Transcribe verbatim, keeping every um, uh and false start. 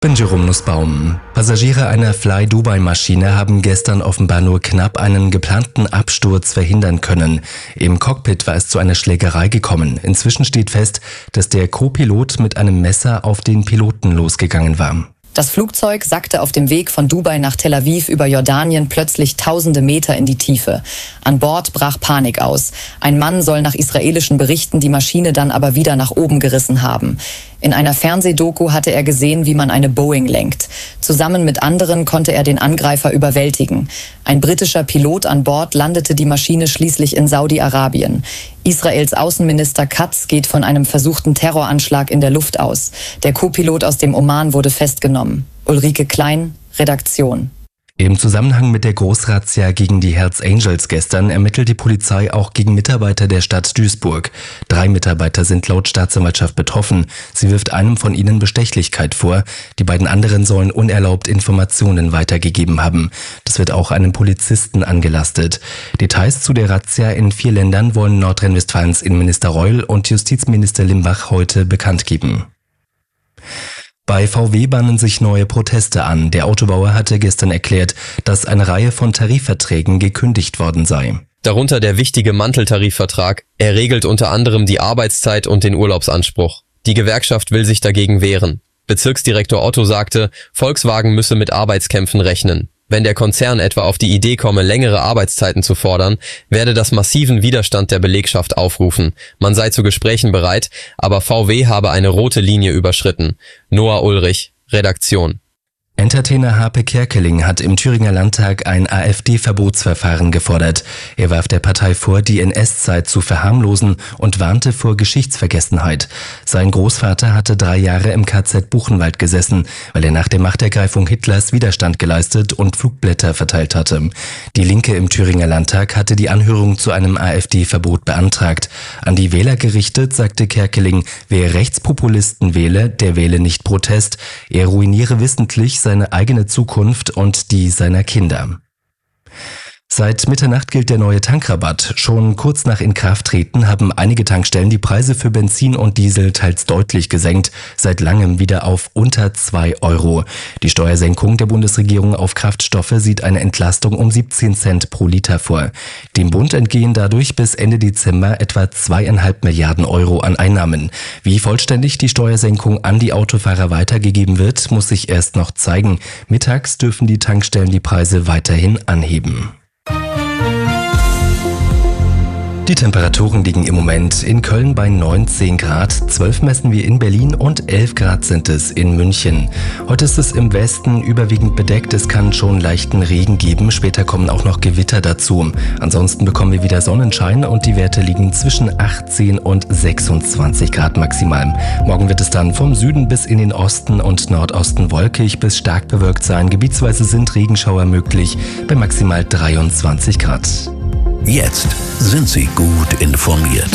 Bin Jerome Nussbaum. Passagiere einer Fly-Dubai-Maschine haben gestern offenbar nur knapp einen geplanten Absturz verhindern können. Im Cockpit war es zu einer Schlägerei gekommen. Inzwischen steht fest, dass der Co-Pilot mit einem Messer auf den Piloten losgegangen war. Das Flugzeug sackte auf dem Weg von Dubai nach Tel Aviv über Jordanien plötzlich tausende Meter in die Tiefe. An Bord brach Panik aus. Ein Mann soll nach israelischen Berichten die Maschine dann aber wieder nach oben gerissen haben. In einer Fernsehdoku hatte er gesehen, wie man eine Boeing lenkt. Zusammen mit anderen konnte er den Angreifer überwältigen. Ein britischer Pilot an Bord landete die Maschine schließlich in Saudi-Arabien. Israels Außenminister Katz geht von einem versuchten Terroranschlag in der Luft aus. Der Co-Pilot aus dem Oman wurde festgenommen. Ulrike Klein, Redaktion. Im Zusammenhang mit der Großrazzia gegen die Hells Angels gestern ermittelt die Polizei auch gegen Mitarbeiter der Stadt Duisburg. Drei Mitarbeiter sind laut Staatsanwaltschaft betroffen. Sie wirft einem von ihnen Bestechlichkeit vor. Die beiden anderen sollen unerlaubt Informationen weitergegeben haben. Das wird auch einem Polizisten angelastet. Details zu der Razzia in vier Ländern wollen Nordrhein-Westfalens Innenminister Reul und Justizminister Limbach heute bekannt geben. Bei V W bahnen sich neue Proteste an. Der Autobauer hatte gestern erklärt, dass eine Reihe von Tarifverträgen gekündigt worden sei. Darunter der wichtige Manteltarifvertrag. Er regelt unter anderem die Arbeitszeit und den Urlaubsanspruch. Die Gewerkschaft will sich dagegen wehren. Bezirksdirektor Otto sagte, Volkswagen müsse mit Arbeitskämpfen rechnen. Wenn der Konzern etwa auf die Idee komme, längere Arbeitszeiten zu fordern, werde das massiven Widerstand der Belegschaft aufrufen. Man sei zu Gesprächen bereit, aber V W habe eine rote Linie überschritten. Noah Ulrich, Redaktion. Entertainer Harpe Kerkeling hat im Thüringer Landtag ein AfD-Verbotsverfahren gefordert. Er warf der Partei vor, die N S-Zeit zu verharmlosen und warnte vor Geschichtsvergessenheit. Sein Großvater hatte drei Jahre im K Z Buchenwald gesessen, weil er nach der Machtergreifung Hitlers Widerstand geleistet und Flugblätter verteilt hatte. Die Linke im Thüringer Landtag hatte die Anhörung zu einem AfD-Verbot beantragt. An die Wähler gerichtet, sagte Kerkeling, wer Rechtspopulisten wähle, der wähle nicht Protest. Er ruiniere wissentlich seine eigene Zukunft und die seiner Kinder. Seit Mitternacht gilt der neue Tankrabatt. Schon kurz nach Inkrafttreten haben einige Tankstellen die Preise für Benzin und Diesel teils deutlich gesenkt, seit langem wieder auf unter zwei Euro. Die Steuersenkung der Bundesregierung auf Kraftstoffe sieht eine Entlastung um siebzehn Cent pro Liter vor. Dem Bund entgehen dadurch bis Ende Dezember etwa zweieinhalb Milliarden Euro an Einnahmen. Wie vollständig die Steuersenkung an die Autofahrer weitergegeben wird, muss sich erst noch zeigen. Mittags dürfen die Tankstellen die Preise weiterhin anheben. Die Temperaturen liegen im Moment in Köln bei neunzehn Grad, zwölf messen wir in Berlin und elf Grad sind es in München. Heute ist es im Westen überwiegend bedeckt, es kann schon leichten Regen geben, später kommen auch noch Gewitter dazu. Ansonsten bekommen wir wieder Sonnenschein und die Werte liegen zwischen achtzehn und sechsundzwanzig Grad maximal. Morgen wird es dann vom Süden bis in den Osten und Nordosten wolkig bis stark bewölkt sein. Gebietsweise sind Regenschauer möglich bei maximal dreiundzwanzig Grad. Jetzt sind Sie gut informiert.